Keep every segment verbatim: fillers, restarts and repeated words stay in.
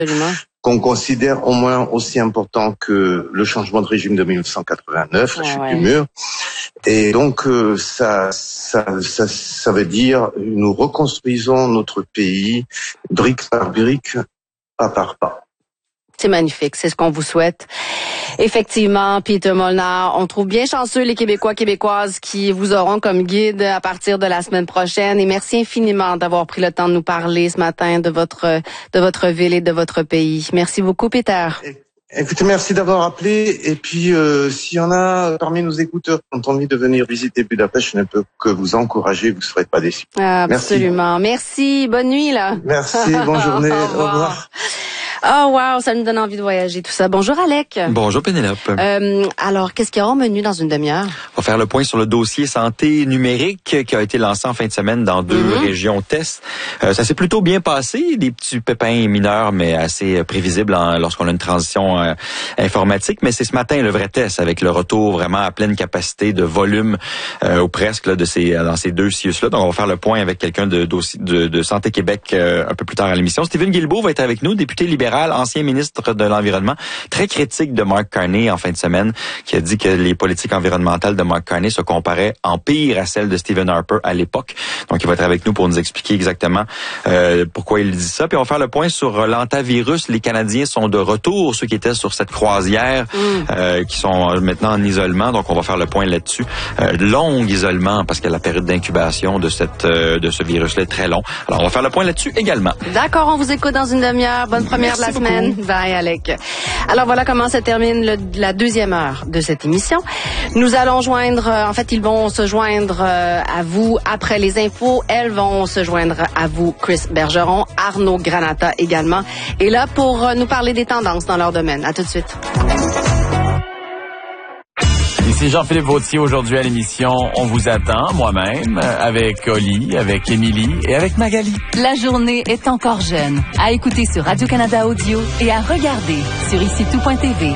Absolument. Qu'on considère au moins aussi important que le changement de régime de mille neuf cent quatre-vingt-neuf, la Ah, chute ouais. du mur. Et donc, euh, ça, ça, ça, ça veut dire nous reconstruisons notre pays brique par brique, pas par pas. C'est magnifique, c'est ce qu'on vous souhaite. Effectivement, Peter Molnar, on trouve bien chanceux les Québécois, Québécoises qui vous auront comme guide à partir de la semaine prochaine. Et merci infiniment d'avoir pris le temps de nous parler ce matin de votre de votre ville et de votre pays. Merci beaucoup, Peter. Écoutez, merci d'avoir appelé. Et puis, euh, s'il y en a parmi nos écouteurs qui ont envie de venir visiter Budapest, je ne peux que vous encourager, vous ne serez pas déçus. Absolument. Merci. Merci. Bonne nuit, là. Merci. Bonne journée. Au revoir. Au revoir. Oh wow, ça nous donne envie de voyager, tout ça. Bonjour Alec. Bonjour Pénélope. Euh, alors, qu'est-ce qu'il y aura au menu dans une demi-heure? On va faire le point sur le dossier santé numérique qui a été lancé en fin de semaine dans deux mm-hmm. régions test. Euh, ça s'est plutôt bien passé, des petits pépins mineurs, mais assez prévisibles en, lorsqu'on a une transition euh, informatique. Mais c'est ce matin le vrai test avec le retour vraiment à pleine capacité de volume euh, ou presque là, de ces dans ces deux C I U S-là. Donc, on va faire le point avec quelqu'un de, de, de Santé Québec euh, un peu plus tard à l'émission. Steven Guilbeault va être avec nous, député libéral, ancien ministre de l'Environnement, très critique de Mark Carney en fin de semaine, qui a dit que les politiques environnementales de Mark Carney se comparaient en pire à celles de Stephen Harper à l'époque. Donc, il va être avec nous pour nous expliquer exactement euh, pourquoi il dit ça. Puis, on va faire le point sur l'antavirus. Les Canadiens sont de retour, ceux qui étaient sur cette croisière, mm. euh, qui sont maintenant en isolement. Donc, on va faire le point là-dessus. Euh, long isolement, parce que la période d'incubation de cette euh, de ce virus-là est très long. Alors, on va faire le point là-dessus également. D'accord, on vous écoute dans une demi-heure. Bonne première Merci de la beaucoup. semaine. Bye, Alec. Alors voilà comment se termine le, la deuxième heure de cette émission. Nous allons joindre, euh, en fait, ils vont se joindre euh, à vous après les infos. Elles vont se joindre à vous, Chris Bergeron, Arnaud Granata également. Et là, pour euh, nous parler des tendances dans leur domaine. À tout de suite. Ici Jean-Philippe Vautier, aujourd'hui à l'émission On vous attend, moi-même, avec Oli, avec Émilie et avec Magali. La journée est encore jeune. À écouter sur Radio-Canada Audio et à regarder sur ici tout point t v.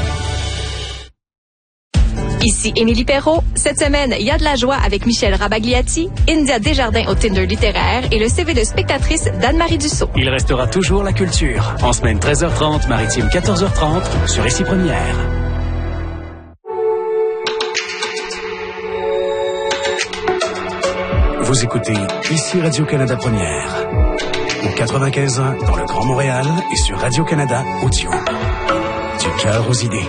Ici Émilie Perrault. Cette semaine, il y a de la joie avec Michel Rabagliati, India Desjardins au Tinder littéraire et le C V de spectatrice d'Anne-Marie Dussault. Il restera toujours la culture. En semaine treize heures trente, maritime quatorze heures trente, sur Ici Première. Vous écoutez ici Radio-Canada Première. Au quatre-vingt-quinze ans dans le Grand Montréal et sur Radio-Canada Audio. Du cœur aux idées.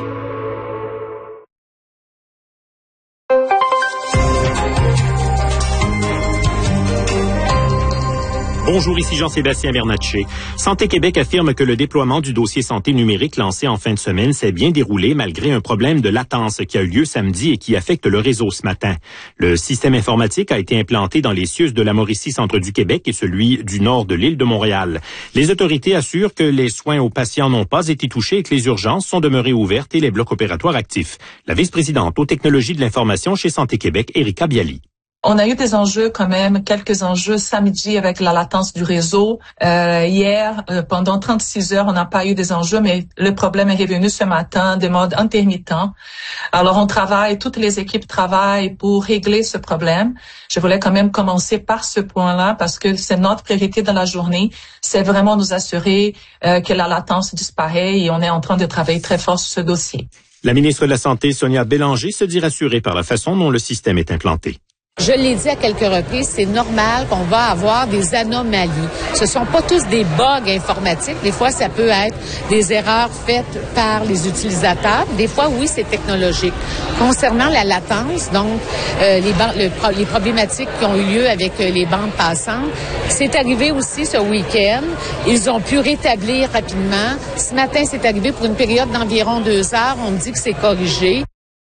Bonjour, ici Jean-Sébastien Bernatchez. Santé Québec affirme que le déploiement du dossier santé numérique lancé en fin de semaine s'est bien déroulé malgré un problème de latence qui a eu lieu samedi et qui affecte le réseau ce matin. Le système informatique a été implanté dans les C I U S de la Mauricie centre du Québec et celui du nord de l'île de Montréal. Les autorités assurent que les soins aux patients n'ont pas été touchés et que les urgences sont demeurées ouvertes et les blocs opératoires actifs. La vice-présidente aux technologies de l'information chez Santé Québec, Erika Bialy. On a eu des enjeux quand même, quelques enjeux samedi avec la latence du réseau. Euh, hier, euh, pendant trente-six heures, on n'a pas eu des enjeux, mais le problème est revenu ce matin de mode intermittent. Alors, on travaille, toutes les équipes travaillent pour régler ce problème. Je voulais quand même commencer par ce point-là parce que c'est notre priorité dans la journée. C'est vraiment nous assurer euh, que la latence disparaît et on est en train de travailler très fort sur ce dossier. La ministre de la Santé, Sonia Bélanger, se dit rassurée par la façon dont le système est implanté. Je l'ai dit à quelques reprises, c'est normal qu'on va avoir des anomalies. Ce sont pas tous des bugs informatiques. Des fois, ça peut être des erreurs faites par les utilisateurs. Des fois, oui, c'est technologique. Concernant la latence, donc euh, les, ban- le, les problématiques qui ont eu lieu avec euh, les bandes passantes, c'est arrivé aussi ce week-end. Ils ont pu rétablir rapidement. Ce matin, c'est arrivé pour une période d'environ deux heures. On me dit que c'est corrigé.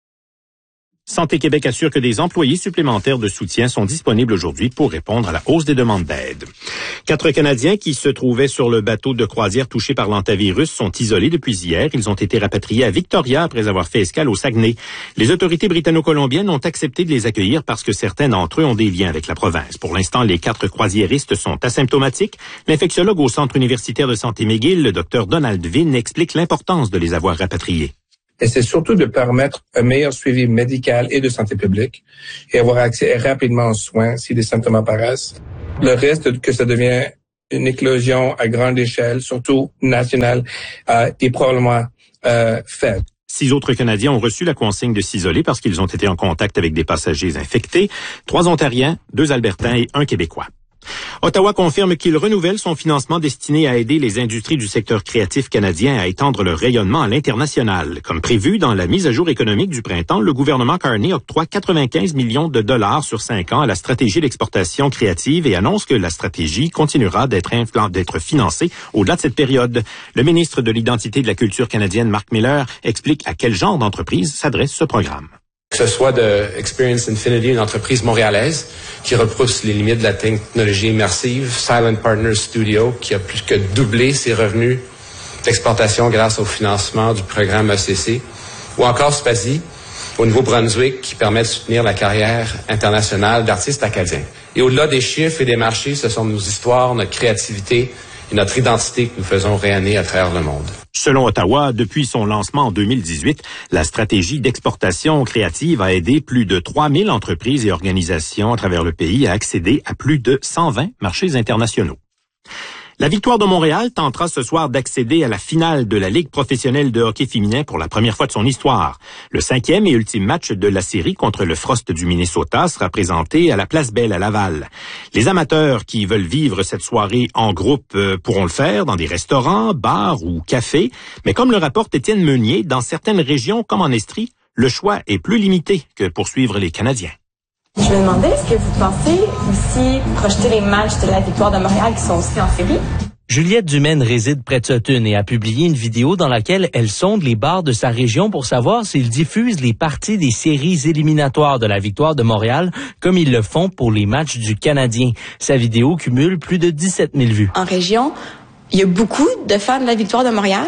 Santé Québec assure que des employés supplémentaires de soutien sont disponibles aujourd'hui pour répondre à la hausse des demandes d'aide. Quatre Canadiens qui se trouvaient sur le bateau de croisière touché par l'antavirus sont isolés depuis hier. Ils ont été rapatriés à Victoria après avoir fait escale au Saguenay. Les autorités britanno-colombiennes ont accepté de les accueillir parce que certains d'entre eux ont des liens avec la province. Pour l'instant, les quatre croisiéristes sont asymptomatiques. L'infectiologue au Centre universitaire de santé McGill, le docteur Donald Vinn, explique l'importance de les avoir rapatriés. Et c'est surtout de permettre un meilleur suivi médical et de santé publique et avoir accès rapidement aux soins si des symptômes apparaissent. Le risque que ça devient une éclosion à grande échelle, surtout nationale, euh, est probablement euh, faible. Six autres Canadiens ont reçu la consigne de s'isoler parce qu'ils ont été en contact avec des passagers infectés. Trois Ontariens, deux Albertains et un Québécois. Ottawa confirme qu'il renouvelle son financement destiné à aider les industries du secteur créatif canadien à étendre leur rayonnement à l'international. Comme prévu dans la mise à jour économique du printemps, le gouvernement Carney octroie quatre-vingt-quinze millions de dollars sur cinq ans à la stratégie d'exportation créative et annonce que la stratégie continuera d'être, infla- d'être financée au-delà de cette période. Le ministre de l'Identité et de la Culture canadienne, Mark Miller, explique à quel genre d'entreprise s'adresse ce programme. Que ce soit de Experience Infinity, une entreprise montréalaise qui repousse les limites de la technologie immersive, Silent Partners Studio, qui a plus que doublé ses revenus d'exportation grâce au financement du programme E C C, ou encore Spazi, au Nouveau-Brunswick, qui permet de soutenir la carrière internationale d'artistes acadiens. Et au-delà des chiffres et des marchés, ce sont nos histoires, notre créativité et notre identité que nous faisons rayonner à travers le monde. Selon Ottawa, depuis son lancement en deux mille dix-huit, la stratégie d'exportation créative a aidé plus de trois mille entreprises et organisations à travers le pays à accéder à plus de cent vingt marchés internationaux. La Victoire de Montréal tentera ce soir d'accéder à la finale de la Ligue professionnelle de hockey féminin pour la première fois de son histoire. Le cinquième et ultime match de la série contre le Frost du Minnesota sera présenté à la Place Belle à Laval. Les amateurs qui veulent vivre cette soirée en groupe euh, pourront le faire dans des restaurants, bars ou cafés, mais comme le rapporte Étienne Meunier, dans certaines régions comme en Estrie, le choix est plus limité que pour suivre les Canadiens. Je me demandais, est-ce que vous pensez aussi projeter les matchs de la Victoire de Montréal qui sont aussi en série? Juliette Dumaine réside près de Sutton et a publié une vidéo dans laquelle elle sonde les bars de sa région pour savoir s'ils diffusent les parties des séries éliminatoires de la Victoire de Montréal comme ils le font pour les matchs du Canadien. Sa vidéo cumule plus de dix-sept mille vues. En région, il y a beaucoup de fans de la Victoire de Montréal,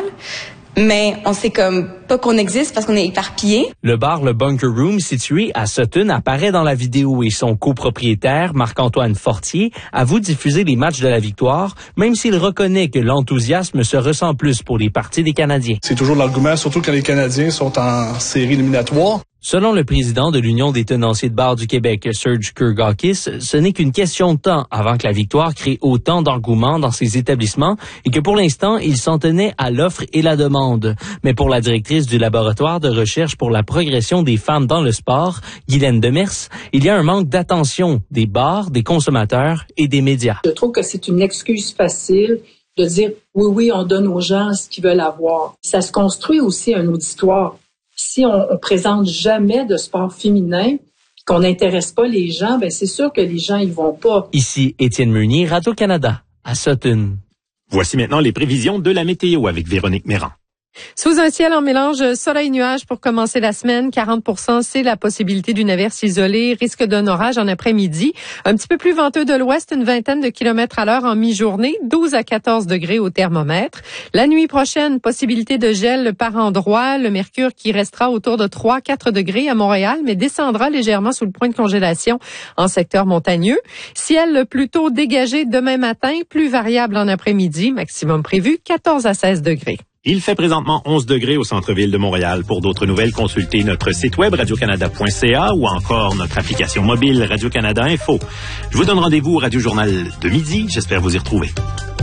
mais on sait comme pas qu'on existe parce qu'on est éparpillés. Le bar Le Bunker Room, situé à Sutton, apparaît dans la vidéo et son copropriétaire, Marc-Antoine Fortier, avoue diffuser les matchs de la Victoire, même s'il reconnaît que l'enthousiasme se ressent plus pour les parties des Canadiens. C'est toujours l'argument, surtout quand les Canadiens sont en série éliminatoire. Selon le président de l'Union des tenanciers de bars du Québec, Serge Kurgakis, ce n'est qu'une question de temps avant que la Victoire crée autant d'engouement dans ses établissements et que pour l'instant, il s'en tenait à l'offre et la demande. Mais pour la directrice du laboratoire de recherche pour la progression des femmes dans le sport, Guylaine Demers, il y a un manque d'attention des bars, des consommateurs et des médias. Je trouve que c'est une excuse facile de dire oui, oui, on donne aux gens ce qu'ils veulent avoir. Ça se construit aussi un auditoire. Si on, on présente jamais de sport féminin, qu'on n'intéresse pas les gens, ben c'est sûr que les gens ils vont pas. Ici Étienne Meunier, Radio-Canada, à Sutton. Voici maintenant les prévisions de la météo avec Véronique Méran. Sous un ciel en mélange soleil-nuage pour commencer la semaine, quarante pour cent, c'est la possibilité d'une averse isolée, risque d'un orage en après-midi. Un petit peu plus venteux de l'ouest, une vingtaine de kilomètres à l'heure en mi-journée, douze à quatorze degrés au thermomètre. La nuit prochaine, possibilité de gel par endroits, le mercure qui restera autour de trois à quatre degrés à Montréal, mais descendra légèrement sous le point de congélation en secteur montagneux. Ciel plutôt dégagé demain matin, plus variable en après-midi, maximum prévu quatorze à seize degrés. Il fait présentement onze degrés au centre-ville de Montréal. Pour d'autres nouvelles, consultez notre site web radio canada point c a ou encore notre application mobile Radio-Canada Info. Je vous donne rendez-vous au Radio Journal de midi. J'espère vous y retrouver.